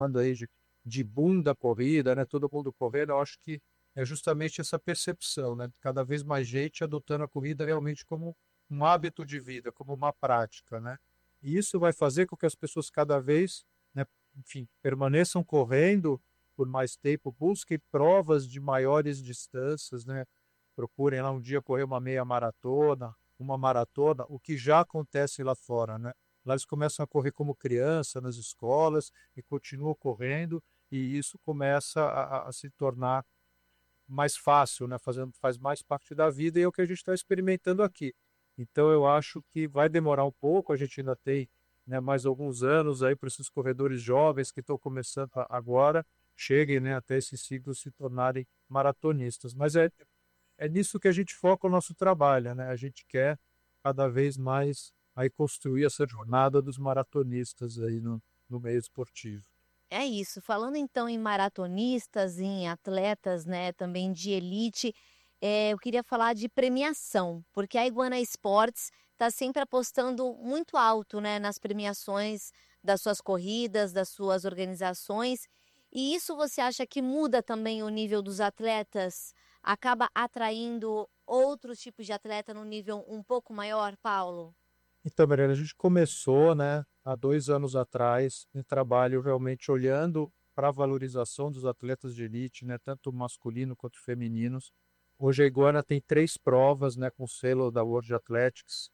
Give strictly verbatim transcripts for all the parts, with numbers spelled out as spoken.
falando aí de, de boom da corrida, né? Todo mundo correndo, eu acho que é justamente essa percepção, né? Cada vez mais gente adotando a corrida realmente como um hábito de vida, como uma prática, né? E isso vai fazer com que as pessoas cada vez, né, enfim, permaneçam correndo por mais tempo, busquem provas de maiores distâncias, né? Procurem lá um dia correr uma meia maratona, uma maratona, o que já acontece lá fora, né? Lá eles começam a correr como criança nas escolas e continuam correndo, e isso começa a, a se tornar mais fácil, né? Fazendo, faz mais parte da vida e é o que a gente está experimentando aqui. Então eu acho que vai demorar um pouco, a gente ainda tem, né, mais alguns anos aí para esses corredores jovens que estão começando agora, cheguem, né, até esses ciclos se tornarem maratonistas. Mas é, é nisso que a gente foca o nosso trabalho, né? A gente quer cada vez mais aí construir essa jornada dos maratonistas aí no, no meio esportivo. É isso. Falando então em maratonistas, em atletas, né, também de elite, eh, eu queria falar de premiação, porque a Iguana Esportes está sempre apostando muito alto, né, nas premiações das suas corridas, das suas organizações. E isso você acha que muda também o nível dos atletas? Acaba atraindo outros tipos de atleta no nível um pouco maior, Paulo? Então, Mariana, a gente começou, né, há dois anos atrás, um trabalho realmente olhando para a valorização dos atletas de elite, né, tanto masculino quanto femininos. Hoje a Iguana tem três provas, né, com selo da World Athletics,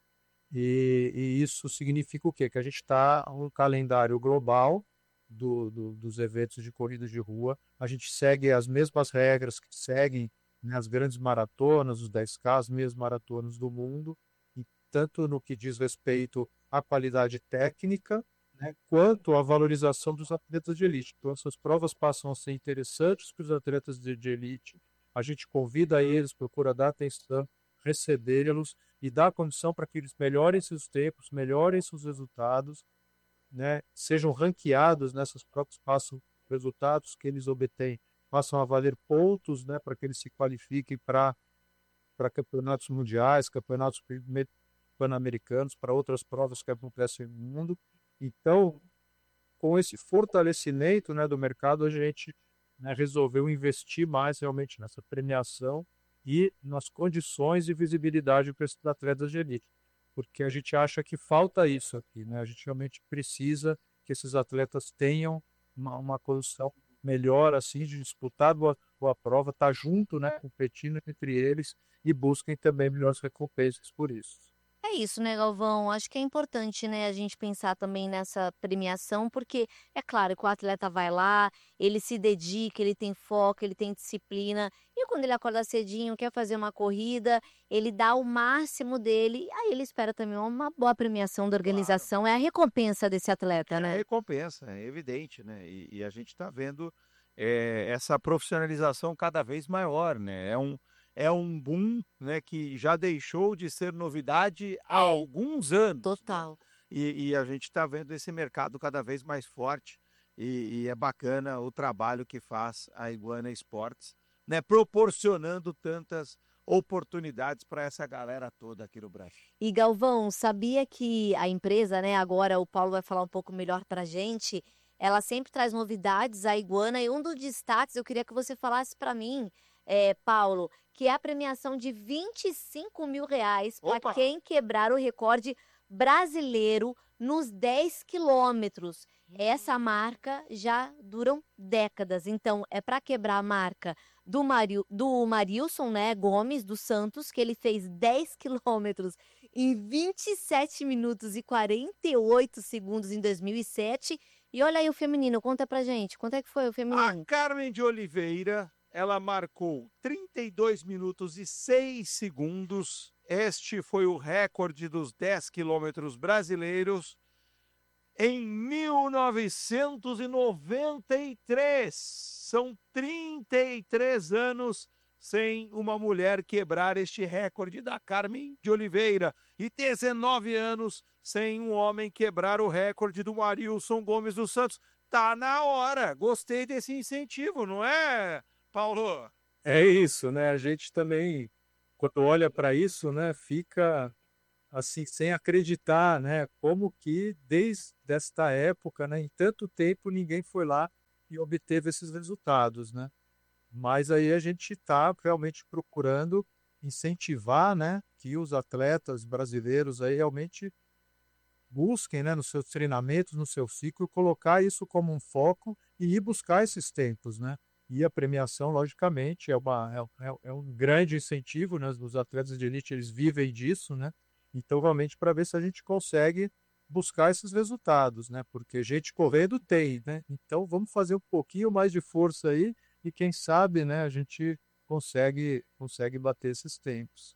e, e isso significa o quê? Que a gente está um calendário global do, do, dos eventos de corrida de rua. A gente segue as mesmas regras que seguem, né, as grandes maratonas, os dez K, as mesmas maratonas do mundo, e tanto no que diz respeito à qualidade técnica, né, quanto à valorização dos atletas de elite. Então, essas provas passam a ser interessantes para os atletas de, de elite. A gente convida eles, procura dar atenção, recebê-los e dar condição para que eles melhorem seus tempos, melhorem seus resultados, né, sejam ranqueados nessas provas, façam resultados que eles obtêm, passam a valer pontos, né, para que eles se qualifiquem para para campeonatos mundiais, campeonatos pan-americanos, para outras provas que acontecem no mundo. Então, com esse fortalecimento, né, do mercado, a gente, né, resolveu investir mais realmente nessa premiação e nas condições e visibilidade para esses atletas de elite, porque a gente acha que falta isso aqui, né? A gente realmente precisa que esses atletas tenham uma, uma condição melhor assim de disputar boa, boa prova, estar tá junto, né, competindo entre eles e busquem também melhores recompensas por isso. É isso, né, Galvão? Acho que é importante, né, a gente pensar também nessa premiação, porque é claro que o atleta vai lá, ele se dedica, ele tem foco, ele tem disciplina, e quando ele acorda cedinho, quer fazer uma corrida, ele dá o máximo dele, aí ele espera também uma boa premiação da Claro. organização, é a recompensa desse É atleta, a né? recompensa, é evidente, né? E, e a gente está vendo eh, essa profissionalização cada vez maior, né? É um, é um boom, né, que já deixou de ser novidade há alguns anos, né? Total. E, e a gente está vendo esse mercado cada vez mais forte e, e é bacana o trabalho que faz a Iguana Esportes, né? Proporcionando tantas oportunidades para essa galera toda aqui no Brasil. E Galvão, sabia que a empresa, né, agora o Paulo vai falar um pouco melhor pra gente, ela sempre traz novidades, a Iguana, e um dos destaques eu queria que você falasse para mim, eh, Paulo, que é a premiação de vinte e cinco mil reais para Opa! quem quebrar o recorde brasileiro nos dez quilômetros. Essa marca já duram décadas, então é para quebrar a marca do, Mario, do Marilson, né, Gomes dos Santos, que ele fez dez quilômetros em vinte e sete minutos e quarenta e oito segundos em dois mil e sete. E olha aí o feminino, conta pra gente, quanto é que foi o A feminino? Carmen de Oliveira, ela marcou trinta e dois minutos e seis segundos. Este foi o recorde dos dez quilômetros brasileiros em mil novecentos e noventa e três. São trinta e três anos sem uma mulher quebrar este recorde da Carmen de Oliveira e dezenove anos sem um homem quebrar o recorde do Marilson Gomes dos Santos. Tá na hora. Gostei desse incentivo, não é, Paulo? É isso, né? A gente também, quando olha para isso, né, fica assim sem acreditar, né? Como que desde esta época, né, em tanto tempo ninguém foi lá e obteve esses resultados, né? Mas aí a gente está realmente procurando incentivar, né, que os atletas brasileiros aí realmente busquem, né, nos seus treinamentos, no seu ciclo, colocar isso como um foco e ir buscar esses tempos, né? E a premiação, logicamente, é, uma, é, é- é um grande incentivo, né? Os atletas de elite, eles vivem disso, né? Então, realmente, para ver se a gente consegue buscar esses resultados, né? Porque gente correndo tem, né? Então, vamos fazer um pouquinho mais de força aí e quem sabe, né, a gente consegue, consegue bater esses tempos.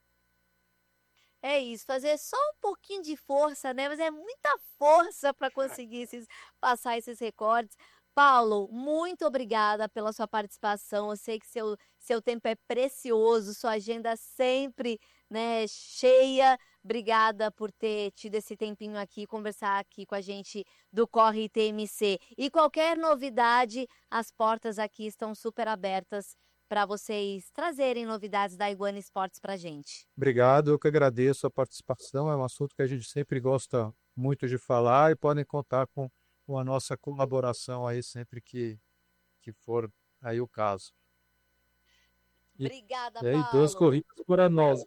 É isso, fazer só um pouquinho de força, né, mas é muita força para conseguir esses passar esses recordes. Paulo, muito obrigada pela sua participação, eu sei que seu seu tempo é precioso, sua agenda sempre, né, cheia. Obrigada por ter tido esse tempinho aqui, conversar aqui com a gente do Corre T M C. E qualquer novidade, as portas aqui estão super abertas para vocês trazerem novidades da Iguana Esportes pra gente. Obrigado, eu que agradeço a participação. É um assunto que a gente sempre gosta muito de falar e podem contar com, com a nossa colaboração aí sempre que, que for aí o caso. E, Obrigada, e aí, duas Paulo. corridas para nós.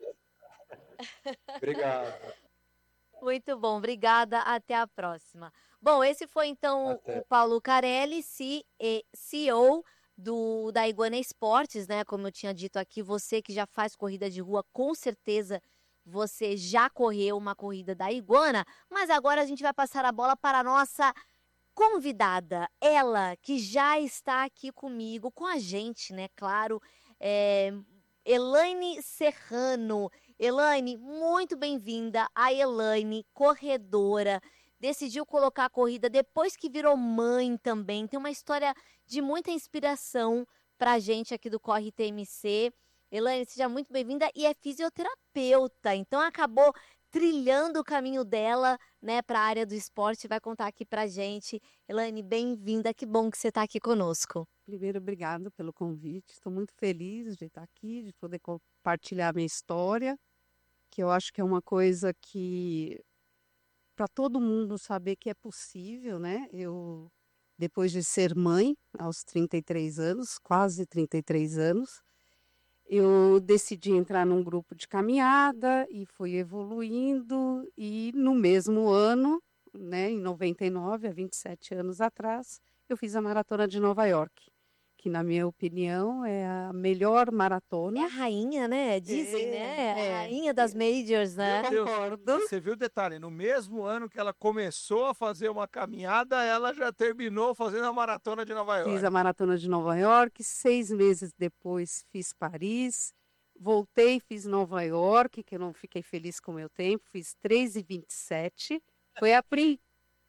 Obrigado. Muito bom, obrigada, até a próxima. Bom, esse foi então o Até. Paulo Carelli, C E O do da Iguana Esportes, né? Como eu tinha dito aqui, você que já faz corrida de rua, com certeza você já correu uma corrida da Iguana, mas agora a gente vai passar a bola para a nossa convidada, ela que já está aqui comigo, com a gente, né, claro, eh, Elaine Serrano. Elaine, muito bem-vinda. A Elaine, corredora, decidiu colocar a corrida depois que virou mãe também. Tem uma história de muita inspiração pra gente aqui do Corre T M C. Elaine, seja muito bem-vinda e é fisioterapeuta, então acabou trilhando o caminho dela, né, para a área do esporte, vai contar aqui pra gente. Elaine, bem-vinda, que bom que você está aqui conosco. Primeiro, obrigado pelo convite. Estou muito feliz de estar aqui, de poder compartilhar minha história, que eu acho que é uma coisa que para todo mundo saber que é possível, né? Eu, depois de ser mãe, aos trinta e três anos, quase trinta e três anos, eu decidi entrar num grupo de caminhada e fui evoluindo, e no mesmo ano, né, em noventa e nove, há vinte e sete anos atrás, eu fiz a Maratona de Nova York, que na minha opinião é a melhor É a maratona. rainha, né, dizem, É, né, a é, rainha das majors, né. Meu Deus, concordo. você viu o detalhe? No mesmo ano que ela começou a fazer uma caminhada, ela já terminou fazendo a maratona de Nova Fiz York. a Maratona de Nova York, seis meses depois fiz Paris, voltei, fiz Nova York, que eu não fiquei feliz com o meu tempo, fiz três e vinte e sete. Foi a, pri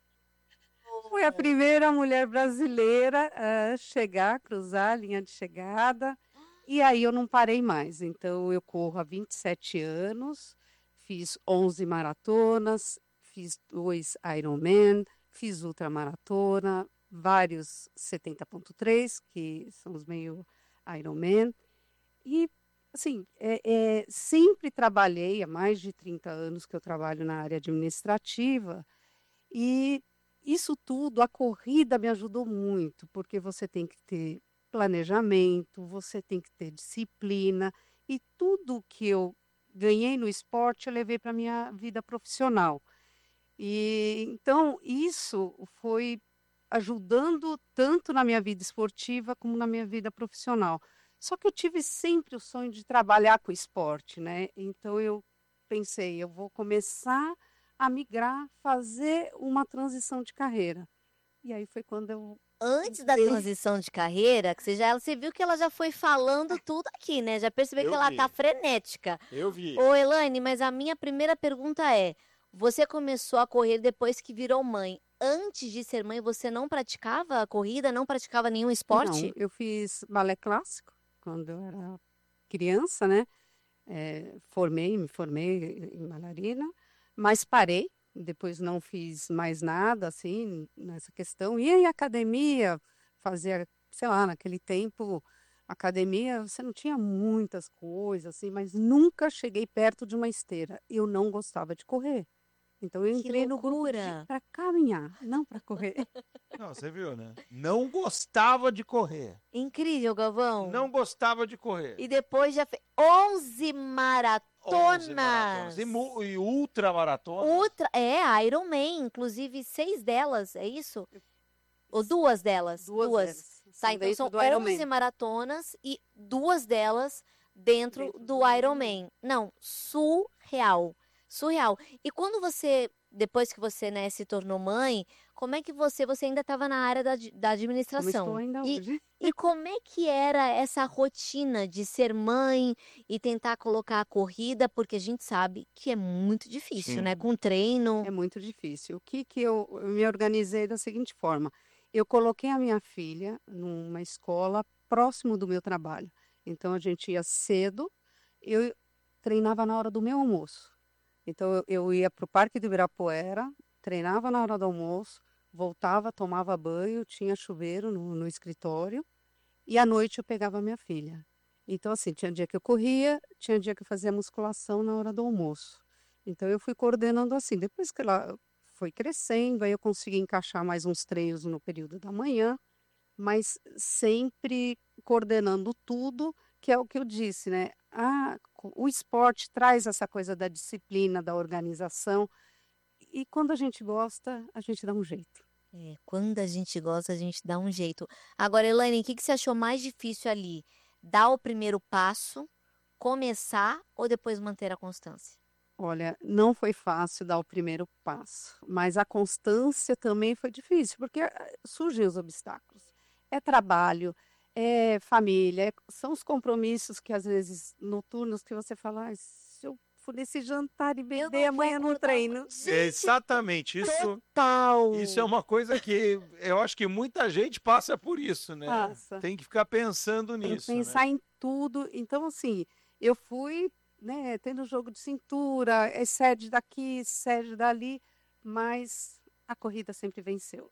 Fui a primeira mulher brasileira a chegar, cruzar a linha de chegada, e aí eu não parei mais. Então eu corro há vinte e sete anos, fiz onze maratonas, fiz dois Ironman, fiz ultramaratona, vários setenta ponto três, que são os meio Ironman, e assim, é, é, sempre trabalhei, há mais de trinta anos que eu trabalho na área administrativa, e isso tudo, a corrida me ajudou muito, porque você tem que ter planejamento, você tem que ter disciplina, e tudo que eu ganhei no esporte eu levei para a minha vida profissional. E então isso foi ajudando tanto na minha vida esportiva como na minha vida profissional. Só que eu tive sempre o sonho de trabalhar com esporte, né? Então eu pensei, eu vou começar a migrar, fazer uma transição de carreira. E aí foi quando eu Antes da entrei. transição de carreira, que você já você viu que ela já foi falando tudo aqui, né, já percebi que Eu ela tá vi. frenética. Eu vi. Ô Elaine, mas a minha primeira pergunta é, você começou a correr depois que virou mãe. Antes de ser mãe, você não praticava corrida, não praticava nenhum Não, esporte? eu fiz balé clássico quando eu era criança, né? Eh, formei, me formei em bailarina, mas parei, depois não fiz mais nada, assim, nessa questão. Ia em academia, fazia, sei lá, naquele tempo, academia, você não tinha muitas coisas, assim, mas nunca cheguei perto de uma esteira. Eu não gostava de correr. Então eu Que entrei no grupo loucura! para caminhar, não para correr. Não, você viu, né? Não gostava de correr. Incrível, Galvão. Não gostava de correr. E depois já fez onze onze maratonas. E, maratonas. mu- e ultramaratonas. Outra, é, Iron Man, inclusive seis delas, é isso? Ou duas delas? Duas delas. Tá, São então dentro são do Ironman. onze maratonas e duas delas dentro Dentro do do Iron Ironman. Man. Não, surreal. Surreal. E quando você, depois que você, né, se tornou mãe, como é que você, você ainda estava na área da, ad- da Como estou administração? ainda E, hoje. e como é que era essa rotina de ser mãe e tentar colocar a corrida? Porque a gente sabe que é muito difícil, Sim. né? Com treino. É muito difícil. O que que eu, eu me organizei da seguinte forma: eu coloquei a minha filha numa escola próximo do meu trabalho. Então a gente ia cedo, eu treinava na hora do meu almoço. Então eu, eu ia para o Parque do Ibirapuera, treinava na hora do almoço, voltava, tomava banho, tinha chuveiro no, no escritório e à noite eu pegava minha filha. Então assim, tinha dia que eu corria, tinha dia que eu fazia musculação na hora do almoço. Então eu fui coordenando assim. Depois que ela foi crescendo, aí eu consegui encaixar mais uns treinos no período da manhã, mas sempre coordenando tudo, que é o que eu disse, né? Ah, co- o esporte traz essa coisa da disciplina, da organização, e quando a gente gosta, a gente dá um jeito. É, quando a gente gosta, a gente dá um jeito. Agora, Elaine, o que que você achou mais difícil ali? Dar o primeiro passo, começar ou depois manter a constância? Olha, não foi fácil dar o primeiro passo, mas a constância também foi difícil, porque ah, surgem os obstáculos. É trabalho, é família, é- são os compromissos que às vezes noturnos que você fala, "Ai, se eu for nesse jantar e Eu beber, não vou amanhã não acordar. treino." Gente, Exatamente. Isso, tal. isso é uma coisa que eu acho que muita gente passa por isso, né? Passa. Tem que ficar pensando Tem que nisso, né? pensar em tudo. Então, assim, eu fui, né, tendo jogo de cintura, excede daqui, excede dali, mas a corrida sempre venceu.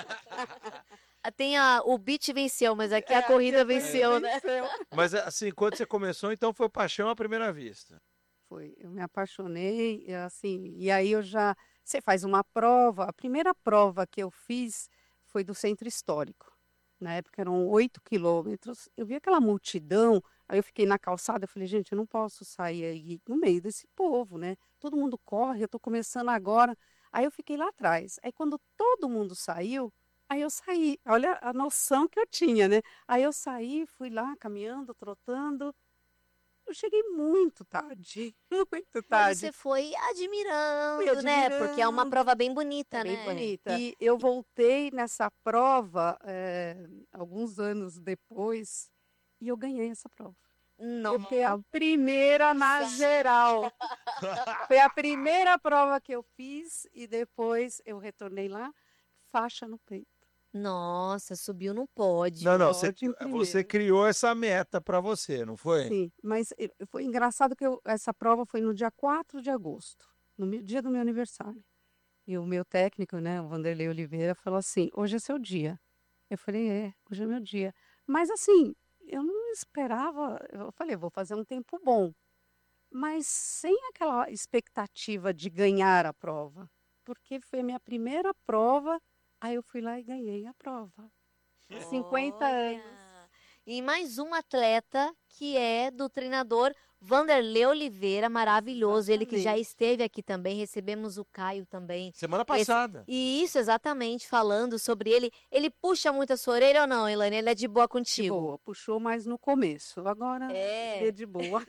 Ah, tem a, o beat venceu, mas aqui a É, corrida a corrida venceu, né? venceu. Mas assim, quando você começou, então foi paixão à primeira vista. Foi, eu me apaixonei, e assim, e aí eu já, você faz uma prova, a primeira prova que eu fiz foi do Centro Histórico. Na época eram oito quilômetros, eu vi aquela multidão, aí eu fiquei na calçada, eu falei, gente, eu não posso sair aí no meio desse povo, né? Todo mundo corre, eu estou começando agora. Aí eu fiquei lá atrás. Aí quando todo mundo saiu, aí eu saí, olha a noção que eu tinha, né? Aí eu saí, fui lá caminhando, trotando, eu cheguei muito tarde, muito Mas tarde. você foi Fui admirando, né? Porque é uma admirando, prova bem é bonita, bem né? bonita. E eu voltei nessa prova eh, alguns anos depois e eu ganhei essa prova. Eu fui a primeira na geral. Foi a primeira prova que eu fiz e depois eu retornei lá, faixa no peito. Nossa, subiu no pódio. Não, não, você, Pódio em você primeiro. criou essa meta para você, não foi? Sim, mas eh, foi engraçado que eu- essa prova foi no dia quatro de agosto, no meu- dia do meu aniversário. E o meu técnico, né, o Vanderlei Oliveira, falou assim: hoje é seu dia. Eu falei: é, hoje é meu dia. Mas assim, eu não esperava, eu falei: vou fazer um tempo bom, mas sem aquela expectativa de ganhar a prova, porque foi a minha primeira prova, aí eu fui lá e ganhei a prova. cinquenta Olha. anos. E mais um atleta que é do treinador Vanderlei Oliveira, maravilhoso. Ele que já Exatamente. esteve aqui também, recebemos o Caio também. Semana Esse- passada. E isso, exatamente, falando sobre ele. Ele puxa muito a sua orelha ou não, Elaine? Ele é de boa De contigo? boa, puxou mais no começo, agora É. ele é de boa.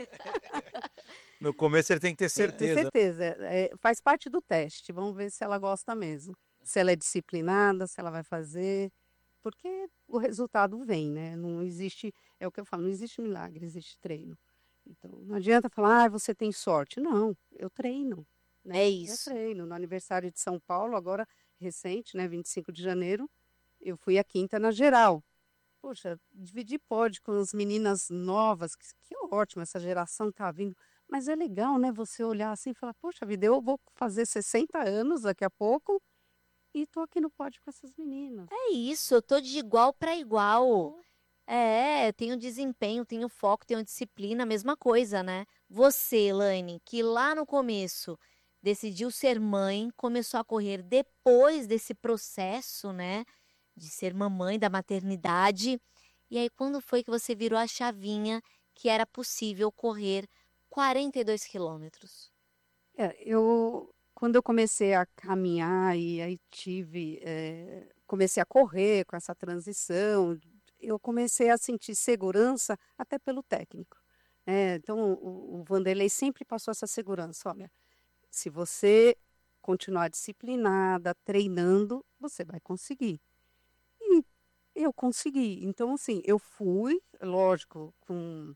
No começo ele tem que ter Tem que ter certeza. certeza, é, faz parte do teste, vamos ver se ela gosta mesmo. Se ela é disciplinada, se ela vai fazer, porque o resultado vem, né? Não existe, é o que eu falo, não existe milagre, existe treino. Então, não adianta falar, ah, você tem sorte. Não, eu treino, né? É Eu isso. treino. No aniversário de São Paulo, agora recente, né, vinte e cinco de janeiro, eu fui a quinta na geral. Poxa, dividir pódio com as meninas novas, que, que ótimo, essa geração tá vindo. Mas é legal, né, você olhar assim e falar, poxa vida, eu vou fazer sessenta anos daqui a pouco e tô aqui no pódio com essas meninas. É isso, eu tô de igual para igual. É, eu tenho desempenho, tenho foco, tenho disciplina, mesma coisa, né? Você, Elaine, que lá no começo decidiu ser mãe, começou a correr depois desse processo, né, de ser mamãe, da maternidade. E aí, quando foi que você virou a chavinha que era possível correr quarenta e dois quilômetros? É, eu, quando eu comecei a caminhar e aí tive, eh, comecei a correr com essa transição, eu comecei a sentir segurança até pelo técnico. Né? Então, o, o Vanderlei sempre passou essa segurança. Olha, se você continuar disciplinada, treinando, você vai conseguir. E eu consegui. Então, assim, eu fui, lógico, com,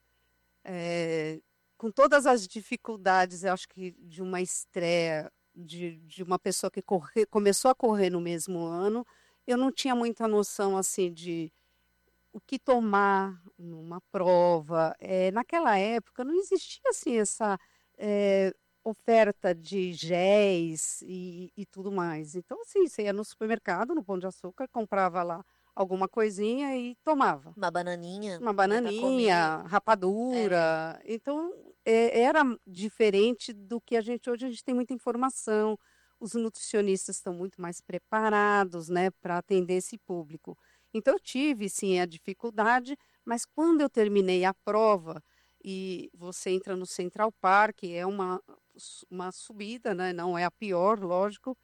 eh, com todas as dificuldades, eu acho que de uma estreia, de, de uma pessoa que corre, começou a correr no mesmo ano, eu não tinha muita noção, assim, de o que tomar numa prova. Eh, naquela época não existia, assim, essa, eh, oferta de géis e, e tudo mais. Então, assim, você ia no supermercado, no Pão de Açúcar, comprava lá alguma coisinha e tomava. Uma bananinha, Uma né, para comer. bananinha, É. rapadura. Então, é, era diferente do que a gente hoje. A gente tem muita informação, os nutricionistas estão muito mais preparados, né, para atender esse público. Então, eu tive, sim, a dificuldade, mas quando eu terminei a prova, e você entra no Central Park, é uma, uma subida, né, não é a pior, lógico,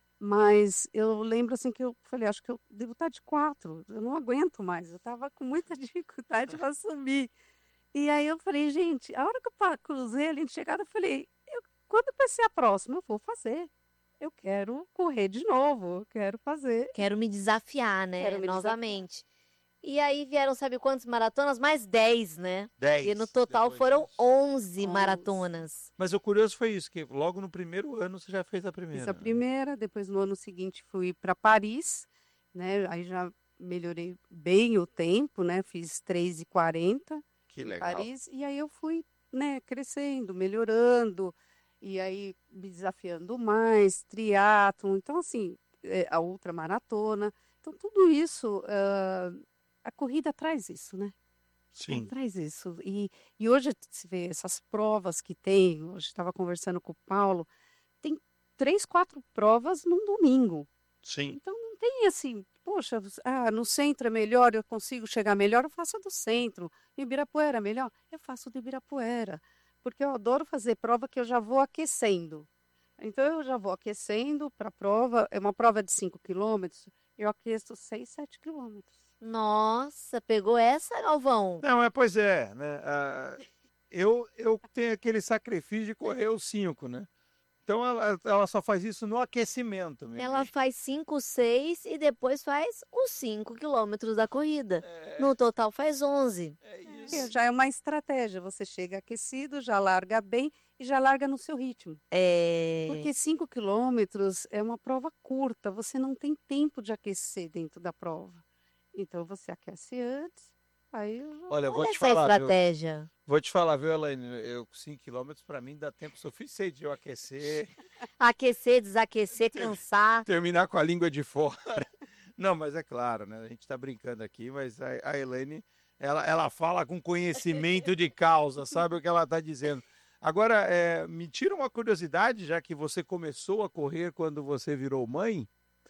mas eu lembro assim que eu falei, acho que eu devo estar de quatro, eu não aguento mais, eu estava com muita dificuldade para subir. E aí eu falei, gente, a hora que eu pa- cruzei ali de chegada, eu falei, eu, quando vai ser a próxima? Eu vou fazer. Eu quero correr de novo, eu quero fazer, Quero me desafiar, né, quero me desafiar. novamente. E aí vieram, sabe quantas maratonas? Mais dez, né? E no dez total depois foram disso. onze onze. maratonas. Mas o curioso foi isso, que logo no primeiro ano você já fez a Fiz primeira, a né? primeira, depois no ano seguinte fui para Paris, né? Aí já melhorei bem o tempo, né? Fiz três e quarenta Que em legal. Paris, e aí eu fui, né, crescendo, melhorando, e aí me desafiando mais, triatlon, então assim, eh, a ultramaratona. Então tudo isso, ah, a corrida traz isso, né? Ela Sim. traz isso. E, e hoje se vê essas provas que tem, hoje estava conversando com o Paulo, tem três, quatro provas num domingo. Sim. Então não tem assim, poxa, ah, no centro é melhor, eu consigo chegar melhor, eu faço a do centro. Em Ibirapuera é melhor, eu faço do Ibirapuera. Porque eu adoro fazer prova que eu já vou aquecendo. Então eu já vou aquecendo para a prova, é uma prova de cinco quilômetros, eu aqueço seis, sete quilômetros. Nossa, pegou essa, Galvão? Não, é, pois é, né? ah, eu, eu tenho aquele sacrifício de correr os cinco, né? Então ela, ela só faz isso no aquecimento mesmo. Ela faz cinco, seis e depois faz os cinco quilômetros da corrida. No total faz onze. É É, isso. já é uma estratégia, você chega aquecido, já larga bem e já larga no seu ritmo. É. Porque cinco quilômetros é uma prova curta, você não tem tempo de aquecer dentro da prova. Então você aquece antes, aí eu- Olha, eu vou Olha te essa falar, viu? estratégia. Vou te falar, viu, Elaine? Eu cinco quilômetros para mim dá tempo suficiente de eu aquecer, Aquecer, desaquecer, cansar. terminar com a língua de fora. Não, mas é claro, né? A gente tá brincando aqui, mas a, a Elaine, ela, ela fala com conhecimento de causa, sabe o que ela tá dizendo. Agora, é, me tira uma curiosidade, já que você começou a correr quando você virou mãe,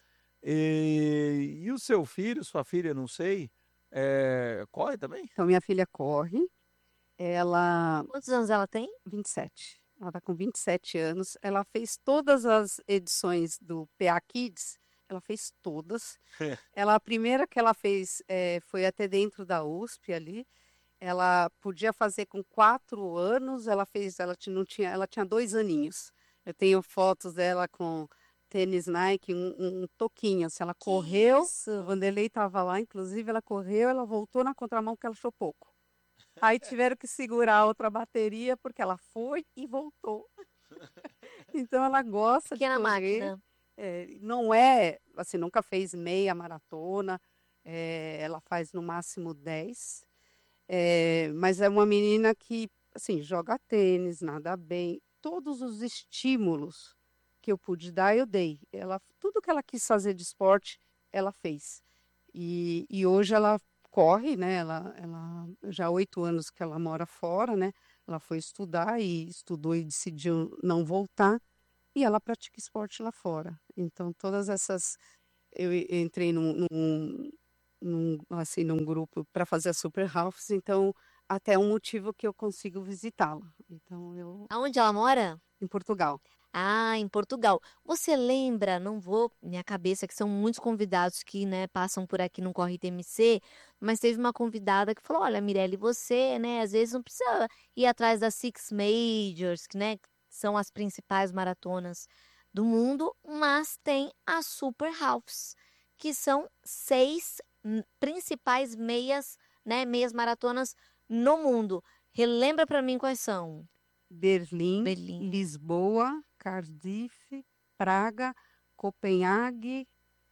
e, e o seu filho, sua filha, não sei, é, corre também? Então minha filha corre, ela Quantos anos ela tem? vinte e sete. Ela está com vinte e sete anos. Ela fez todas as edições do P A Kids. Ela fez todas. Ela, a primeira que ela fez eh, foi até dentro da U S P ali. Ela podia fazer com quatro anos. Ela fez, ela ti- não tinha, ela tinha dois aninhos. Eu tenho fotos dela com tênis Nike, um, um toquinho. Se ela correu, Isso. o Vanderlei estava lá, inclusive ela correu, ela voltou na contramão porque ela achou pouco. Aí tiveram que segurar a outra bateria porque ela foi e voltou. Então ela gosta de Pequena correr. máquina. É, não é, assim, nunca fez meia maratona. É, ela faz no máximo dez. É, mas é uma menina que, assim, joga tênis, nada bem. Todos os estímulos que eu pude dar, eu dei. Ela, tudo que ela quis fazer de esporte, ela fez. E, e hoje ela corre, né? Ela, ela já há oito anos que ela mora fora, né? Ela foi estudar e estudou e decidiu não voltar. e ela pratica esporte lá fora. Então, todas essas... Eu e- entrei num, num, num, assim, num grupo para fazer a Super House, então, até é um motivo que eu consigo visitá-la. Então, eu... Aonde ela mora? Em Portugal. Ah, em Portugal. Você lembra, não vou, minha cabeça, que são muitos convidados que, né, passam por aqui no Corre T M C, mas teve uma convidada que falou, olha, Mirelle, você, né, às vezes não precisa ir atrás das Six Majors, que, né, são as principais maratonas do mundo, mas tem a Super Halves, que são seis hum, principais meias, né, meias maratonas no mundo. Relembra pra mim quais são? Berlim, Berlim. Lisboa, Cardiff, Praga, Copenhague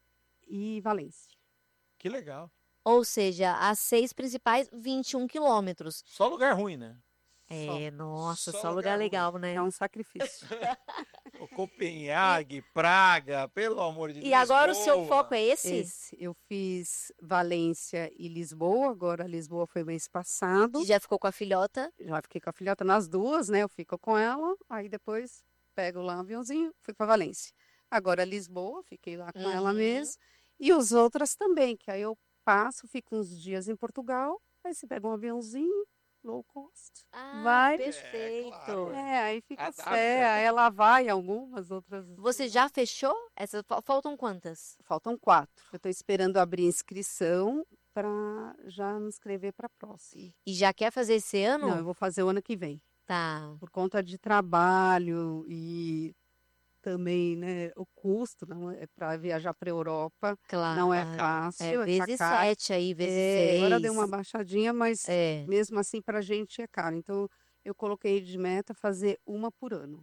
e Valência. Que legal. Ou seja, as seis principais, vinte e um quilômetros. Só lugar ruim, né? É, nossa, Só só lugar lugar ruim. legal, né? É um sacrifício. O Copenhague, Praga, pelo amor de Deus. E agora o seu Lisboa. foco é esse? Esse, eu fiz Valência e Lisboa, agora Lisboa foi mês passado. Que já ficou com a filhota? Já fiquei com a filhota nas duas, né? Eu fico com ela, aí depois pego lá um aviãozinho, fui para Valência. Agora Lisboa, fiquei lá com ela Uhum. mesmo. E os outras também, que aí eu passo, fico uns dias em Portugal, aí você pega um aviãozinho, low cost. Ah, Vai. perfeito. claro, É, aí fica Adapta. fé, aí ela vai, algumas outras. Você já fechou? Essas, fal- faltam quantas? Faltam quatro. Eu estou esperando abrir inscrição para já me inscrever para a próxima. E já quer fazer esse ano? Não, eu vou fazer o ano que vem. Tá. Por conta de trabalho e também, né, o custo não é para viajar para a Europa, Claro. não é É fácil, é vezes caro. sete aí, vezes É, seis. agora deu uma baixadinha, mas É. mesmo assim para a gente é caro. Então eu coloquei de meta fazer uma por ano.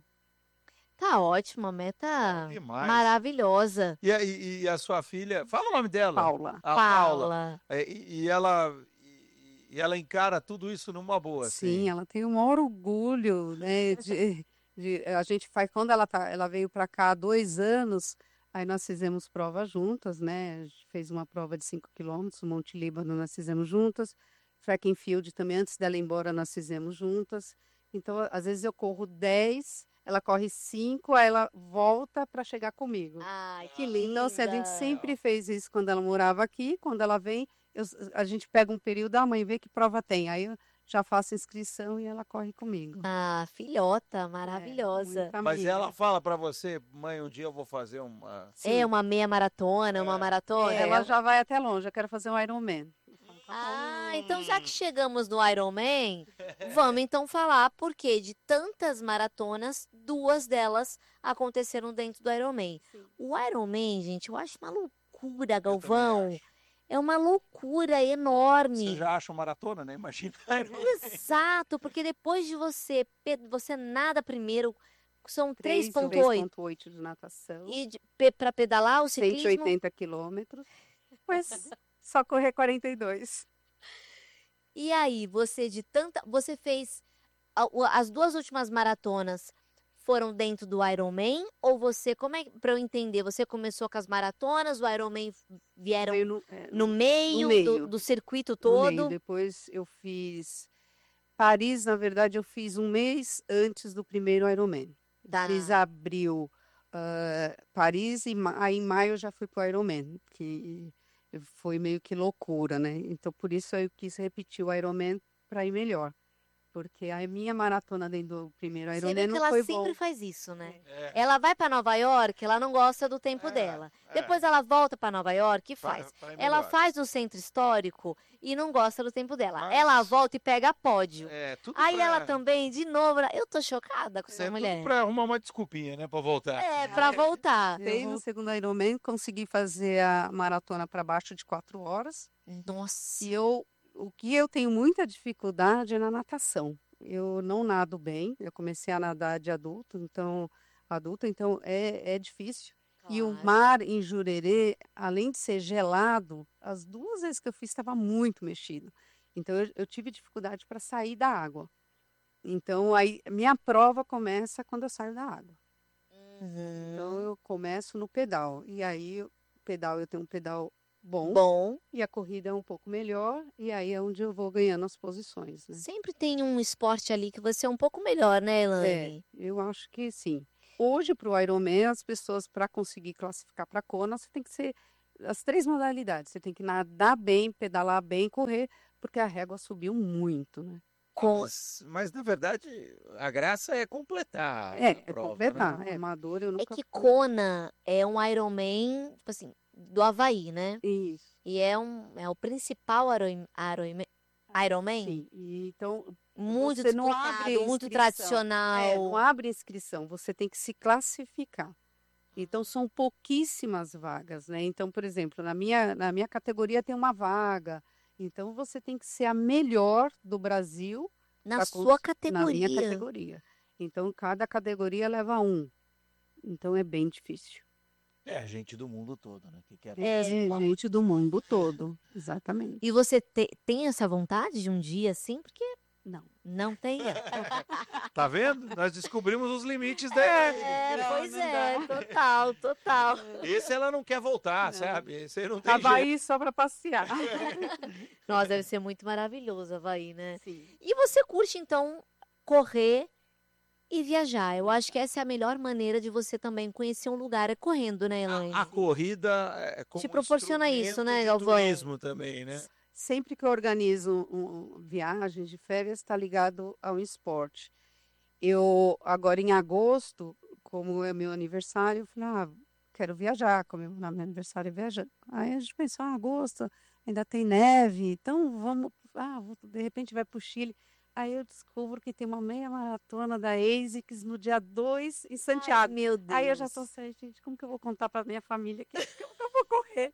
Tá ótimo, a meta Bom demais. maravilhosa. E, a- e- e a sua filha, fala o nome dela. Paula. A Paula. Paula. É, E, e ela, e, e ela encara tudo isso numa boa, Sim, assim. ela tem o maior orgulho, né? De, de- a gente faz quando ela tá, ela veio para cá há dois anos, aí nós fizemos prova juntas, né? A gente fez uma prova de cinco quilômetros, o Monte Líbano nós fizemos juntas, Track and Field também antes dela ir embora nós fizemos juntas. Então, a- às vezes eu corro dez, ela corre cinco, aí ela volta para chegar comigo. Ai, que linda. Então, assim, a gente sempre fez isso quando ela morava aqui, quando ela vem, eu- a gente pega um período, a mãe vê que prova tem, aí eu já faço inscrição e ela corre comigo. Ah, filhota, É, maravilhosa. muita Mas amiga. ela fala pra você, mãe, um dia eu vou fazer uma. Sim. É uma meia maratona, uma É. maratona. É, ela já vai até longe, eu quero fazer um Ironman. Ah, então já que chegamos no Ironman, vamos então falar porque de tantas maratonas, duas delas aconteceram dentro do Ironman. O Ironman, gente, eu acho uma loucura, Galvão. É uma loucura enorme. Você já acha uma maratona, né? Imagina. Exato, porque depois de você, pe- você nada primeiro, são três três ponto oito. três ponto oito de natação, E para pedalar o cento e ciclismo, oitenta quilômetros, mas só correr quarenta e dois. e aí, você de tanta, você fez a- o- as duas últimas maratonas foram dentro do Ironman ou você, como é para eu entender, você começou com as maratonas, o Ironman vieram Veio no, é, no meio, meio. Do, do circuito no todo? meio. Depois eu fiz Paris, na verdade, eu fiz um mês antes do primeiro Ironman. Tá. Fiz abril ah, Paris e ma- aí em maio eu já fui pro Ironman, que foi meio que loucura, né? Então por isso eu quis repetir o Ironman para ir melhor. Porque a minha maratona dentro do primeiro Você Ironman vê que não ela foi sempre bom. faz isso, né? É. Ela vai para Nova York, ela não gosta do tempo É, dela. é. Depois ela volta para Nova York e Vai- faz. vai Ela melhor. faz no centro histórico e não gosta do tempo dela. Mas- Ela volta e pega pódio. É, tudo Aí pra... ela também, de novo, ela- eu tô chocada com essa É mulher. tudo pra arrumar uma desculpinha, né? Pra voltar. É, pra voltar. Fez o segundo Ironman, consegui fazer a maratona para baixo de quatro horas. Nossa. E eu, o que eu tenho muita dificuldade é na natação. Eu não nado bem. Eu comecei a nadar de adulto, então adulta, então é, é difícil. E o Claro. mar em Jurerê, além de ser gelado, as duas vezes que eu fiz estava muito mexido. Então eu, eu tive dificuldade para sair da água. Então aí minha prova começa quando eu saio da água. Uhum. Então eu começo no pedal. E aí o pedal eu tenho um pedal bom. Bom, E a corrida é um pouco melhor, e aí é onde eu vou ganhando as posições, né? sempre tem um esporte ali que você é um pouco melhor, né, É, Elaine? eu acho que sim. Hoje, para o Ironman, as pessoas, para conseguir classificar para Kona, você tem que ser as três modalidades. Você tem que nadar bem, pedalar bem, correr, porque a régua subiu muito, né? Com... Mas, mas, na verdade, a graça é completar É, a é prova, completar. né? É, amador eu É nunca que fui. Kona é um Ironman, tipo assim, do Havaí, né? Isso. E é, um, é o principal Iron- Ironman. Ironman? Sim, e então Muito você não disputado, abre muito inscrição. É, não tradicional. abre inscrição, você tem que se classificar. Então são pouquíssimas vagas, né? Então, por exemplo, na minha, na minha categoria tem uma vaga. Então você tem que ser a melhor do Brasil Na pra sua cons- na minha categoria. categoria. Então cada categoria leva um. Então é bem difícil. É a gente do mundo todo, né? Que quer É, participar. gente do mundo todo, exatamente. E você te- tem essa vontade de um dia assim? Porque Não. não tem. Tá vendo? Nós descobrimos os limites da É, Não, pois não é, dá. total, total. Esse ela não quer voltar, Não. sabe? Esse não tem jeito. Havaí só para passear. Nossa, deve ser muito maravilhoso, Havaí, né? Sim. E você curte, então, correr e viajar? Eu acho que essa é a melhor maneira de você também conhecer um lugar, é correndo, né, Elaine? A, a corrida é como Te proporciona isso, né, instrumento de Galvão? turismo também, né? Sempre que eu organizo um, um- viagens de férias, está ligado ao esporte. Eu, agora em agosto, como é meu aniversário, eu falei, ah, quero viajar, comemorar meu aniversário viajando. Aí a gente pensou, ah, agosto, ainda tem neve, então vamos, ah, vou- de repente vai para o Chile. Aí eu descubro que tem uma meia maratona da ASICS no dia dois em Ai, Santiago. meu Deus. Aí eu já estou assim, gente, como que eu vou contar para minha família que, que eu não vou correr?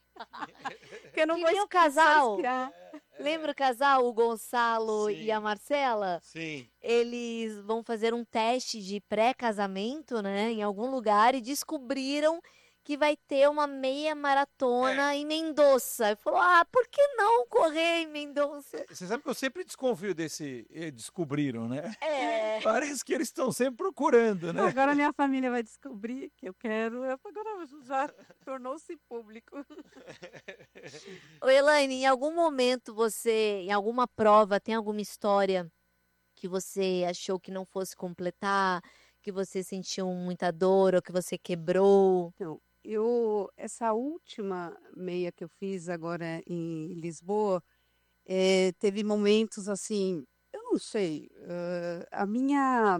Que eu não Que vou nem o es- só casal. esquiar. Lembra o casal, o Gonçalo e a Sim. Marcela? Sim. Eles vão fazer um teste de pré-casamento, né, em algum lugar e descobriram que vai ter uma meia maratona em Mendoza. E falou: "Ah, por que não correr em Mendoza?" Você sabe que eu sempre desconfio desse. eh, Descobriram, né? É. Parece que eles estão sempre procurando, né? Agora minha família vai descobrir que eu quero. eu- Agora já tornou-se público. Ô, Elaine, em algum momento você, em alguma prova, tem alguma história que você achou que não fosse completar, que você sentiu muita dor ou que você quebrou? Então, eu essa última meia que eu fiz agora em Lisboa, eh, teve momentos assim, eu não sei, hã, a minha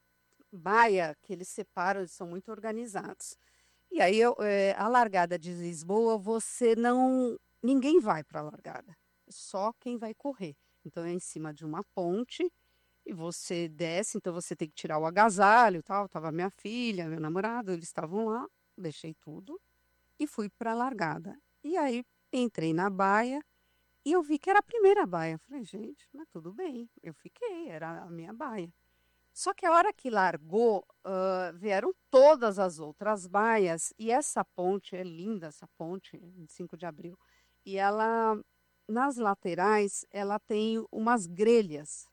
baia que eles separam, eles são muito organizados. E aí eu, eh, a largada de Lisboa, você não ninguém vai para a largada, só quem vai correr. Então é em cima de uma ponte e você desce, então você tem que tirar o agasalho, e tal. Tava minha filha, meu namorado, eles estavam lá, deixei tudo e fui para a largada. E aí entrei na baia e eu vi que era a primeira baia. Falei, gente, mas tudo bem, eu fiquei, era a minha baia. Só que a hora que largou, hã, vieram todas as outras baias e essa ponte é linda, essa ponte, vinte e cinco de abril. E ela, nas laterais, ela tem umas grelhas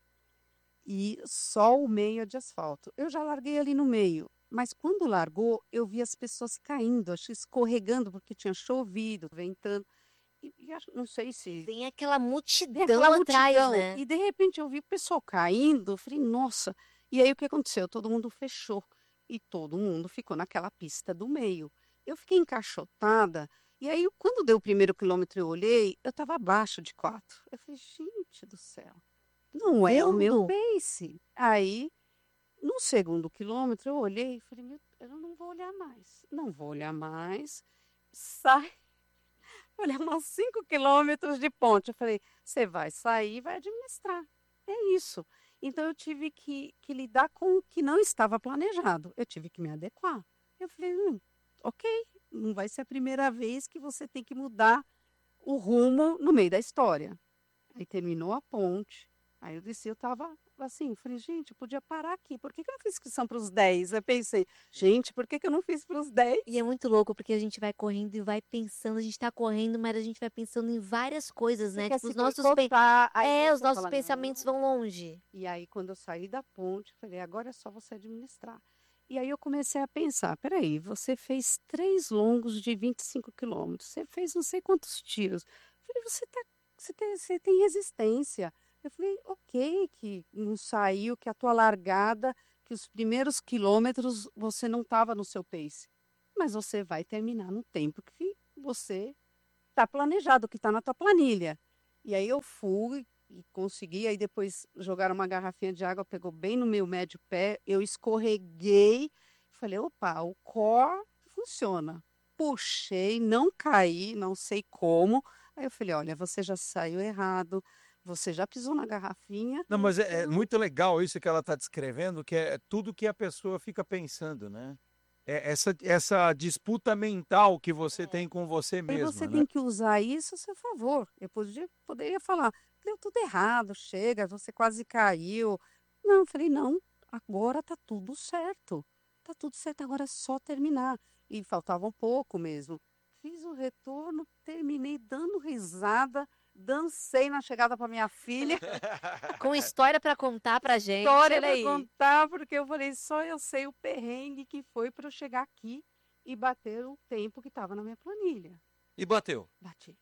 e só o meio é de asfalto. Eu já larguei ali no meio, mas quando largou, eu vi as pessoas caindo, acho que escorregando, porque tinha chovido, ventando. E, e acho- não sei se Tem aquela tem multidão aquela atrás, multidão. né? E de repente eu vi o pessoal caindo. Eu falei, nossa. E aí o que aconteceu? Todo mundo fechou. E todo mundo ficou naquela pista do meio. Eu fiquei encaixotada. E aí, quando deu o primeiro quilômetro, eu olhei, eu estava abaixo de quatro. Eu falei, gente do céu, não é o meu Vendo? pace. Aí, no segundo quilômetro, eu olhei e falei, meu, eu não vou olhar mais. Não vou olhar mais. Sai. Olha, uns cinco quilômetros de ponte. Eu falei, você vai sair e vai administrar. É isso. Então eu tive que, que lidar com o que não estava planejado. Eu tive que me adequar. Eu falei, hum, ok, não vai ser a primeira vez que você tem que mudar o rumo no meio da história. Aí terminou a ponte. Aí eu desci, eu estava assim, falei, gente, eu podia parar aqui. Por que que eu não fiz inscrição para os dez? Eu pensei, gente, por que que eu não fiz para os dez? E é muito louco porque a gente vai correndo e vai pensando, a gente tá correndo, mas a gente vai pensando em várias coisas, Você né? quer Tipo, se os nossos pen- boicotar, aí é, os você nossos fala, pensamentos não. vão longe. E aí, quando eu saí da ponte, eu falei, agora é só você administrar. E aí eu comecei a pensar, peraí, você fez três longos de vinte e cinco quilômetros, você fez não sei quantos tiros. Eu falei, você, tá, você, tem, você tem resistência. Eu falei, ok, que não saiu, que a tua largada, que os primeiros quilômetros você não estava no seu pace, mas você vai terminar no tempo que você está planejado, que está na tua planilha. E aí eu fui e consegui, aí depois jogaram uma garrafinha de água, pegou bem no meu médio pé, eu escorreguei, falei, opa, o core funciona. Puxei, não caí, não sei como. Aí eu falei, olha, você já saiu errado, você já pisou na garrafinha. Não, mas é, é então muito legal isso que ela está descrevendo, que é tudo que a pessoa fica pensando, né? É essa, essa disputa mental que você tem com você Aí você mesma, né? tem que usar isso a seu favor. Eu podia, poderia falar, deu tudo errado, chega, você quase caiu. Não, eu falei, não, agora tá tudo certo. Tá tudo certo, agora é só terminar. E faltava um pouco mesmo. Fiz o retorno, terminei dando risada, dancei na chegada para minha filha. Com história para contar pra gente, História olha para aí. contar, porque eu falei, só eu sei o perrengue que foi para eu chegar aqui e bater o tempo que estava na minha planilha. E bateu. Bati.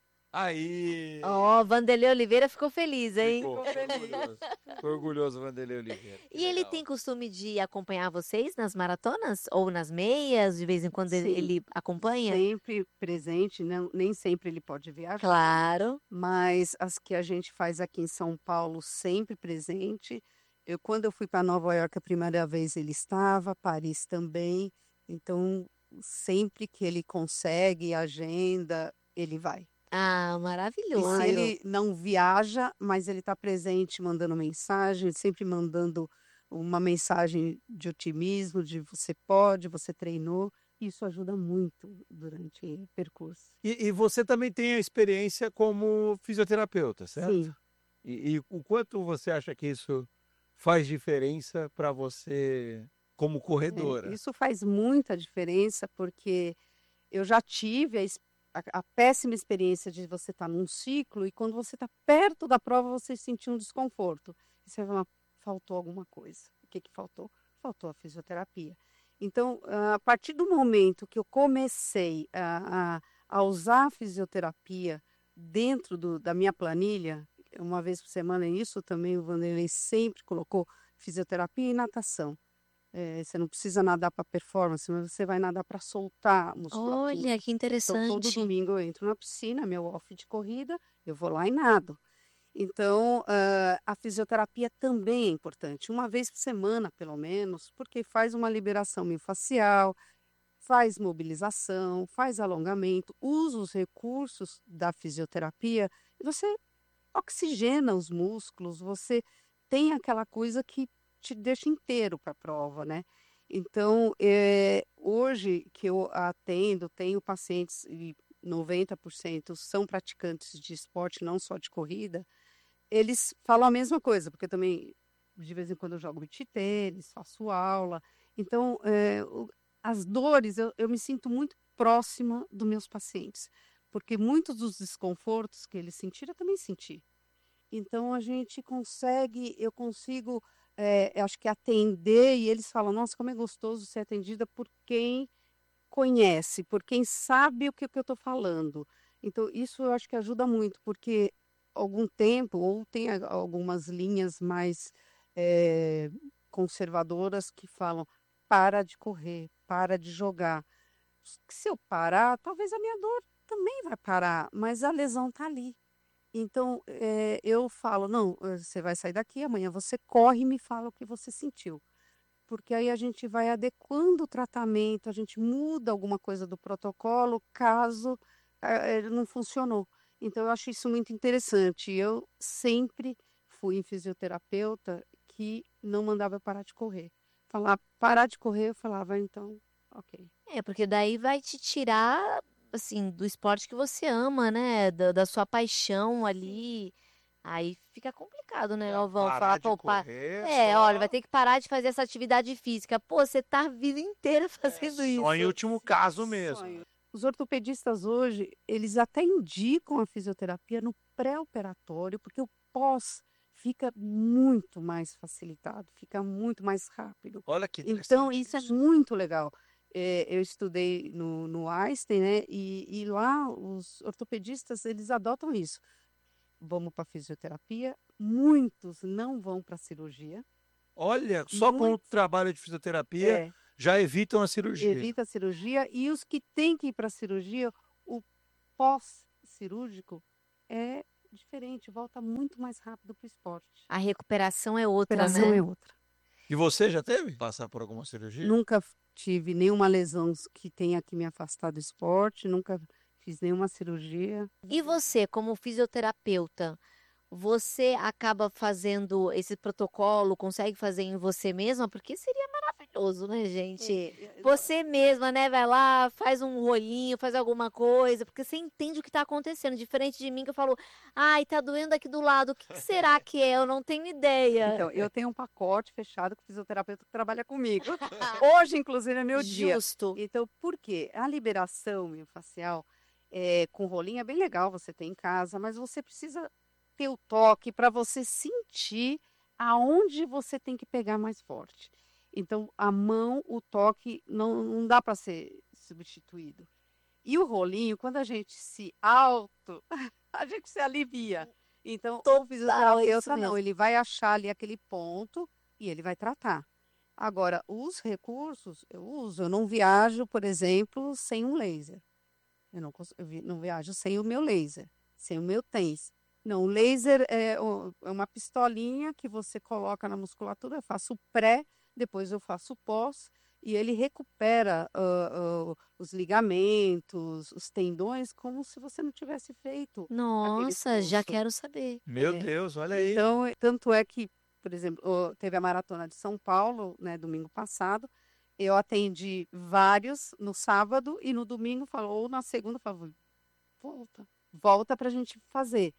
Aí. Ó, Vanderlei Oliveira ficou feliz, hein? Ficou, ficou orgulhoso. Ficou orgulhoso, Vanderlei Oliveira. Que E ele legal. tem costume de acompanhar vocês nas maratonas ou nas meias? De vez em quando ele, Sim, ele acompanha? sempre presente, não, nem sempre ele pode viajar, Claro. mas as que a gente faz aqui em São Paulo, sempre presente. Eu, quando eu fui para Nova York a primeira vez, ele estava, Paris também. Então, sempre que ele consegue, agenda, ele vai. Ah, E se maravilhoso. ele não viaja, mas ele está presente, mandando mensagem, sempre mandando uma mensagem de otimismo, de você pode, você treinou. Isso ajuda muito durante o percurso. E, e você também tem a experiência como fisioterapeuta, certo? Sim, E, e o quanto você acha que isso faz diferença para você como é, corredora? isso faz muita diferença, porque eu já tive a, ex- a- a péssima experiência de você estar num ciclo e quando você está perto da prova você sentir um desconforto. E você vai falar, faltou alguma coisa. O que que faltou? Faltou a fisioterapia. Então, ah, a partir do momento que eu comecei a, a, a usar a fisioterapia dentro do- da minha planilha, uma vez por semana, isso também o Vanderlei sempre colocou fisioterapia e natação. Eh, você não precisa nadar para performance, mas você vai nadar para soltar a musculatura. Olha, que Então, todo interessante. domingo eu entro na piscina, meu off de corrida, eu vou lá e nado. Então, ah, a fisioterapia também é importante, uma vez por semana, pelo menos, porque faz uma liberação miofascial, faz mobilização, faz alongamento, usa os recursos da fisioterapia, e você oxigena os músculos, você tem aquela coisa que te deixa inteiro para a prova, né? Então, eh, hoje que eu atendo, tenho pacientes e noventa por cento são praticantes de esporte, não só de corrida, eles falam a mesma coisa, porque eu também, de vez em quando, eu jogo beach tênis, faço aula. Então, eh, o- as dores, eu, eu me sinto muito próxima dos meus pacientes, porque muitos dos desconfortos que eles sentiram, eu também senti. Então a gente consegue, eu consigo, eh, eu acho que atender e eles falam, nossa, como é gostoso ser atendida por quem conhece, por quem sabe o que, que eu estou falando. Então isso eu acho que ajuda muito, porque algum tempo, ou tem a- algumas linhas mais eh, conservadoras que falam, para de correr, para de jogar. Se eu parar, talvez a minha dor também vai parar, mas a lesão está ali. Então, eh, eu falo: "Não, eh, você vai sair daqui, amanhã você corre e me fala o que você sentiu". Porque aí a gente vai adequando o tratamento, a gente muda alguma coisa do protocolo, caso, eh, ele não funcionou. Então eu acho isso muito interessante. Eu sempre fui em fisioterapeuta que não mandava eu parar de correr. Falar: "Parar de correr", eu falava: "Então, ok". É, porque daí vai te tirar, assim, do esporte que você ama, né? Da, da sua paixão ali. Aí fica complicado, né, É, Galvão? parar Falar, de pô, pá, correr é, olha, vai só, ter que parar de fazer essa atividade física. Pô, você tá a vida inteira é, fazendo só em isso. último caso mesmo, Sonho. né? Os ortopedistas hoje, eles até indicam a fisioterapia no pré-operatório, porque o pós fica muito mais facilitado, fica muito mais rápido. Olha que Então, interessante isso é isso. muito legal. Eh, eu estudei no, no Einstein, né? E, e lá os ortopedistas, eles adotam isso. Vamos para fisioterapia, muitos não vão para cirurgia, Olha, só com o Muito. trabalho de fisioterapia É, já evitam a cirurgia. evita a cirurgia e os que têm que ir para a cirurgia, o pós-cirúrgico é diferente, volta muito mais rápido para o esporte. A recuperação é A outra, recuperação né? é outra. E você já teve? Passar por alguma cirurgia? Nunca f- tive nenhuma lesão que tenha que me afastar do esporte, nunca fiz nenhuma cirurgia. E você, como fisioterapeuta, você acaba fazendo esse protocolo, consegue fazer em você mesma? Porque seria maravilhoso, né, gente? É, Você mesma, né, vai lá, faz um rolinho, faz alguma coisa, porque você entende o que tá acontecendo. Diferente de mim que eu falo, ai, tá doendo aqui do lado, o que que será que é? Eu não tenho ideia. Então, eu tenho um pacote fechado com o fisioterapeuta que trabalha comigo. Hoje, inclusive, é meu dia. Justo. Então, por quê? A liberação miofascial é, com rolinho é bem legal você ter em casa, mas você precisa ter o toque para você sentir aonde você tem que pegar mais forte. Então, a mão, o toque, não, não dá para ser substituído. E o rolinho, quando a gente se auto, a gente se alivia. Então, o Total, é isso fisioterapeuta não, mesmo. ele vai achar ali aquele ponto e ele vai tratar. Agora, os recursos eu uso, eu não viajo, por exemplo, sem um laser. Eu não, cons- eu vi- não viajo sem o meu laser, sem o meu TENS. Não, o laser é, o- é uma pistolinha que você coloca na musculatura, eu faço o pré, depois eu faço o pós, e ele recupera ah, ah, os ligamentos, os tendões, como se você não tivesse feito aquele Nossa, já esforço. quero saber. Meu É. Deus, olha aí. Então, é- tanto é que, por exemplo, o- teve a maratona de São Paulo, né, domingo passado. Eu atendi vários no sábado e no domingo falou, ou na segunda falou, volta, volta para a gente fazer.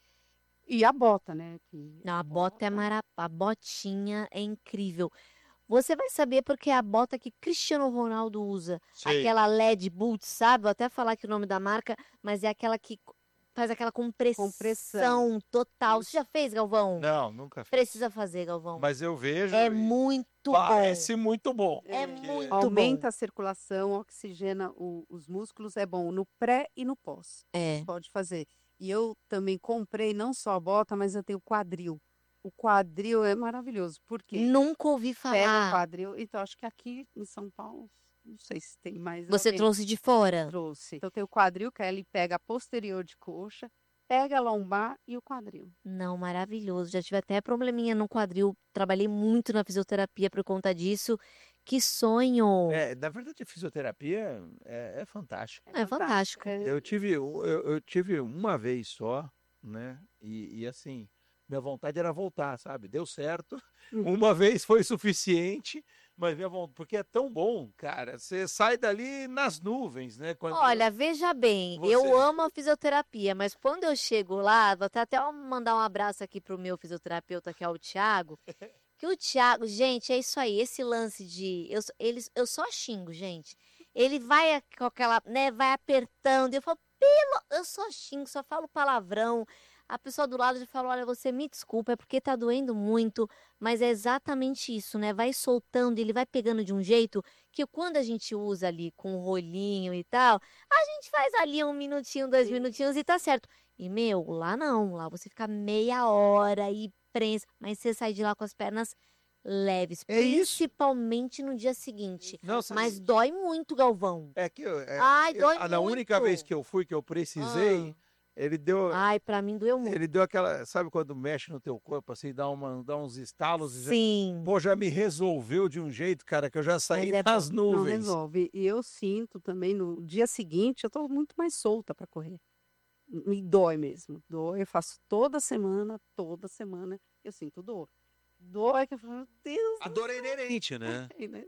E a bota, né? Que Não, a bota é mara... a botinha é incrível. Você vai saber porque é a bota que Cristiano Ronaldo usa. Sei. Aquela L E D Boots, sabe? Vou até falar aqui o nome da marca, mas é aquela que co- faz aquela compressão, Compressão. total. Você Isso. já fez, Galvão? Não, nunca fiz. Precisa fazer, Galvão. Mas eu vejo É e muito bom. parece muito bom. É porque- muito Aumenta bom. a circulação, oxigena o- os músculos, é bom no pré e no pós. É. Pode fazer. E eu também comprei não só a bota, mas eu tenho o quadril. O quadril é maravilhoso, porque Nunca ouvi pega o falar. quadril. Então, acho que aqui em São Paulo, não sei se tem mais. eu Você tenho- trouxe de fora? Trouxe. Então, tem o quadril, que aí ele pega a posterior de coxa, pega a lombar e o quadril. Não, maravilhoso. Já tive até probleminha no quadril. Trabalhei muito na fisioterapia por conta disso. Que sonho! É, na verdade, a fisioterapia é, é fantástica. É fantástico. É, Eu tive, eu, eu tive uma vez só, né? E, e assim, minha vontade era voltar, sabe? Deu certo. Hum. Uma vez foi suficiente, mas minha vontade, porque é tão bom, cara. Você sai dali nas nuvens, né? Quando Olha, veja bem, Você- eu amo a fisioterapia, mas quando eu chego lá, vou até, até mandar um abraço aqui pro meu fisioterapeuta, que é o Thiago. Que o Thiago, gente, é isso aí, esse lance de. Eu, só- eles, eu só xingo, gente. Ele vai a- com aquela, né, vai apertando, e eu falo, pelo. Eu só xingo, só falo palavrão. A pessoa do lado já fala, olha, você me desculpa, é porque tá doendo muito, mas é exatamente isso, né? Vai soltando, ele vai pegando de um jeito que quando a gente usa ali com o rolinho e tal, a gente faz ali um minutinho, dois Sim. minutinhos e tá certo. E, meu, lá não, lá você fica meia hora e prensa, mas você sai de lá com as pernas leves, É isso. principalmente no dia seguinte. Não, você- Mas dói muito, Galvão. é que eu- é, Ai, eu- dói a- na única muito. vez que eu fui, que eu precisei, ele deu, Ai, pra mim doeu muito. ele deu aquela, sabe quando mexe no teu corpo, assim, dá, uma, dá uns estalos e já, Sim. pô, já me resolveu de um jeito, cara, que eu já saí Mas é nas Não nuvens. resolve. E eu sinto também no dia seguinte, eu estou muito mais solta para correr. Me dói mesmo. Dói. Eu faço toda semana, toda semana eu sinto dor. Dói que eu falo, meu Deus. A dor é inerente, né? do céu, né?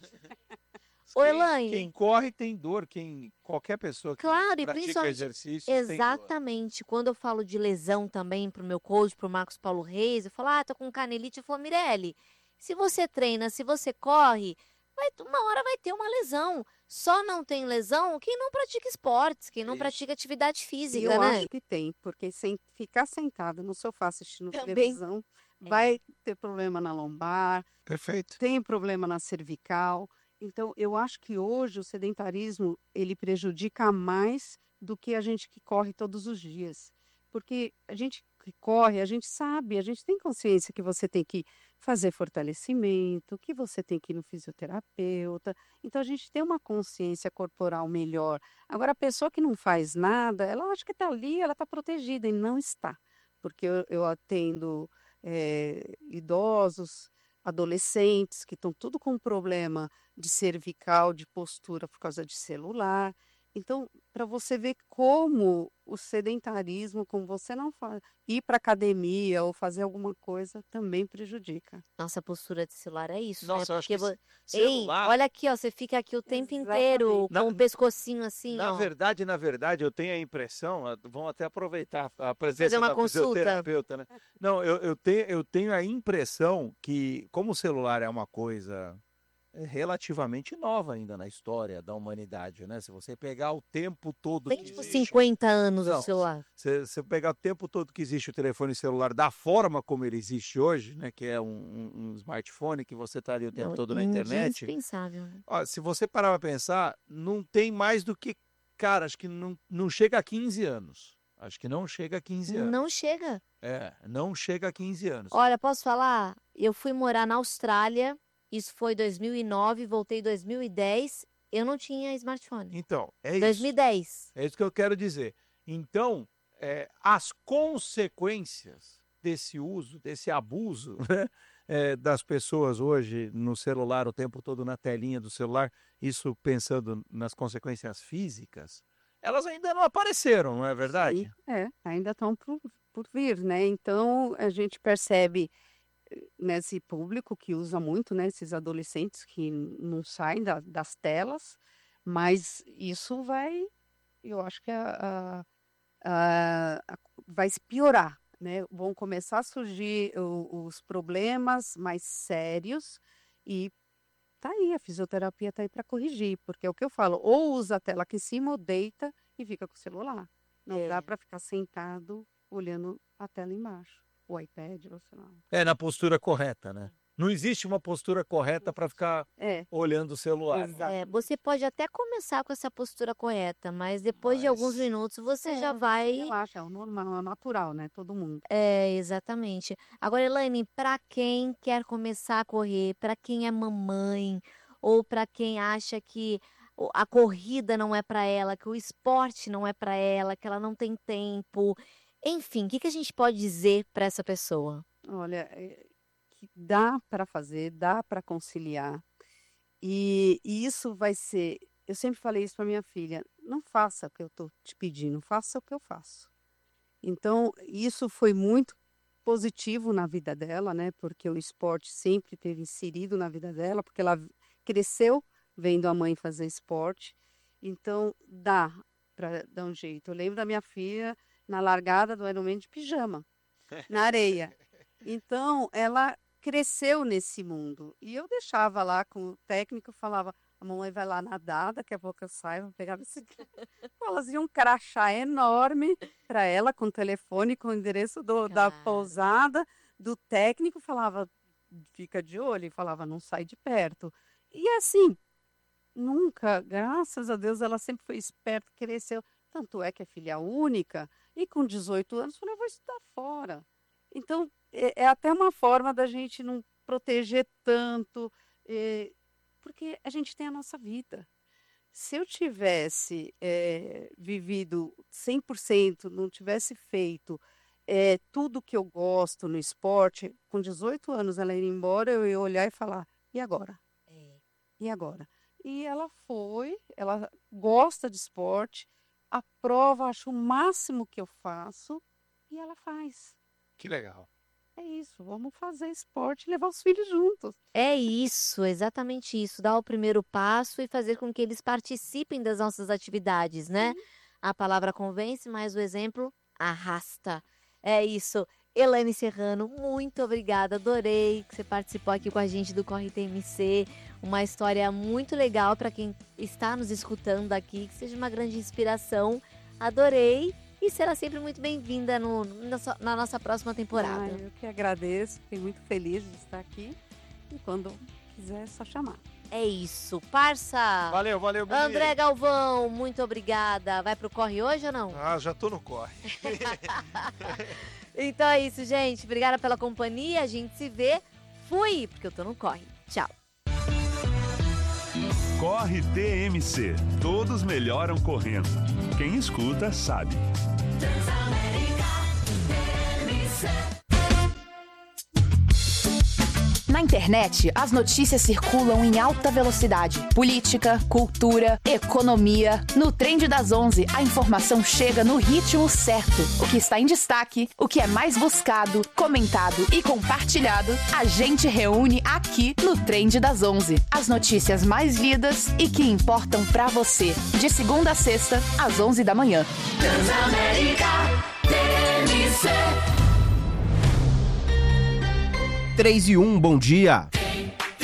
Ô, Quem- Elaine. Quem corre tem dor, quem, qualquer pessoa que Claro, e pratica principalmente- exercício tem dor. Exatamente. Quando eu falo de lesão também pro meu coach, pro Marcos Paulo Reis, eu falo, ah, tô com canelite. Eu falo, Mirelle, se você treina, se você corre, vai, uma hora vai ter uma lesão. Só não tem lesão quem não pratica esportes, quem não Isso. pratica atividade E física, eu né? acho que tem, porque sem ficar sentada no sofá assistindo Também. televisão, vai ter problema na lombar, Perfeito. tem problema na cervical. Então, eu acho que hoje o sedentarismo ele prejudica mais do que a gente que corre todos os dias. Porque a gente que corre, a gente sabe, a gente tem consciência que você tem que fazer fortalecimento, que você tem que ir no fisioterapeuta. Então a gente tem uma consciência corporal melhor. Agora, a pessoa que não faz nada, ela acha que está ali, ela está protegida, e não está. Porque eu, eu atendo eh, idosos, adolescentes, que estão tudo com problema de cervical, de postura por causa de celular. Então, para você ver como o sedentarismo, como você não faz, ir para academia ou fazer alguma coisa também prejudica. Nossa, postura de celular é isso, né? Nossa, eu acho Porque que vo... ce- Ei, celular. olha aqui, ó, você fica aqui o tempo inteiro Exatamente. Na- com o pescocinho assim, Na ó. verdade, na verdade, eu tenho a impressão, ah, vamos até aproveitar a Fazer presença uma da consulta. fisioterapeuta, né? Não, eu, eu tenho, eu tenho a impressão que, como o celular é uma coisa é, relativamente nova ainda na história da humanidade, né? Se você pegar o tempo todo Tem que tipo existe, cinquenta anos o não, celular. se você pegar o tempo todo que existe o telefone celular da forma como ele existe hoje, né? Que é um, um- um smartphone que você está ali o tempo Não, todo na internet. indispensável, né? Ó, se você parar para pensar, não tem mais do que, cara, acho que não, não chega a quinze anos. Acho que não chega a quinze anos. Não chega. É, não chega a quinze anos. Olha, posso falar? Eu fui morar na Austrália, isso foi dois mil e nove, voltei em dois mil e dez, eu não tinha smartphone. Então, é isso. dois mil e dez. É isso que eu quero dizer. Então, é, as consequências desse uso, desse abuso, né, é, das pessoas hoje no celular, o tempo todo na telinha do celular, isso pensando nas consequências físicas, elas ainda não apareceram, não é verdade? Sim, é, ainda estão por, por vir, né? Então a gente percebe eh, nesse público que usa muito, né? Esses adolescentes que n- não saem da- das telas, mas isso vai, eu acho que a, a- a- a- vai se piorar, né? Vão começar a surgir o- os problemas mais sérios e tá aí, a fisioterapia tá aí para corrigir, porque é o que eu falo, ou usa a tela aqui em cima ou deita e fica com o celular. Não É. dá para ficar sentado olhando a tela embaixo, o iPad, ou sei lá. É, na postura correta, né? Não existe uma postura correta para ficar É, olhando o celular. exato. É, você pode até começar com essa postura correta, mas depois de alguns Mas- minutos você É, já vai. Relaxa, é o normal, é o natural, né? Todo mundo. É, exatamente. Agora, Elaine, para quem quer começar a correr, para quem é mamãe, ou para quem acha que o- a corrida não é para ela, que o esporte não é para ela, que ela não tem tempo, enfim, o que que a gente pode dizer para essa pessoa? Olha, é, que dá para fazer, dá para conciliar. E, e isso vai ser. Eu sempre falei isso para minha filha: não faça o que eu estou te pedindo, faça o que eu faço. Então, isso foi muito positivo na vida dela, né? Porque o esporte sempre teve inserido na vida dela, porque ela v- cresceu vendo a mãe fazer esporte. Então, dá para dar um jeito. Eu lembro da minha filha na largada do Ironman de pijama, na areia. Então, ela cresceu nesse mundo. E eu deixava lá com o técnico, falava: a mamãe vai lá nadar, daqui a pouco eu saio, vou pegar a bicicleta. Elas iam um crachá enorme para ela, com o telefone, com o endereço do- da Claro. pousada, do técnico, falava: fica de olho, e falava: não sai de perto. E assim, nunca, graças a Deus, ela sempre foi esperta, cresceu. Tanto é que é filha única, e com dezoito anos falou: eu vou estudar fora. Então, é, é até uma forma da gente não proteger tanto, eh, porque a gente tem a nossa vida. Se eu tivesse eh, vivido cem por cento, não tivesse feito eh, tudo que eu gosto no esporte, com dezoito anos ela ir embora, eu ia olhar e falar: e agora? É. E agora? E ela foi, ela gosta de esporte, a prova, acho o máximo que eu faço, e ela faz. Que legal. É isso, vamos fazer esporte e levar os filhos juntos. É isso, exatamente isso. Dar o primeiro passo e fazer com que eles participem das nossas atividades, né? A palavra convence, mas o exemplo arrasta. É isso. Elaine Serrano, muito obrigada. Adorei que você participou aqui com a gente do Corre T M C. Uma história muito legal para quem está nos escutando aqui, que seja uma grande inspiração. Adorei. E será sempre muito bem-vinda no- na, so- na nossa próxima temporada. Ah, eu que agradeço, fiquei muito feliz de estar aqui. E quando quiser, é só chamar. É isso. Parça! Valeu, valeu, Bini. André Galvão, muito obrigada. Vai pro corre hoje ou não? Ah, já tô no corre. Então é isso, gente. Obrigada pela companhia. A gente se vê. Fui, porque eu tô no corre. Tchau. Corre T M C. Todos melhoram correndo. Quem escuta sabe. Na internet, as notícias circulam em alta velocidade. Política, cultura, economia. No Trend das onze, a informação chega no ritmo certo. O que está em destaque, o que é mais buscado, comentado e compartilhado, a gente reúne aqui no Trend das onze. As notícias mais lidas e que importam pra você. De segunda a sexta, às onze da manhã. Transamérica T M C. três e um, bom dia.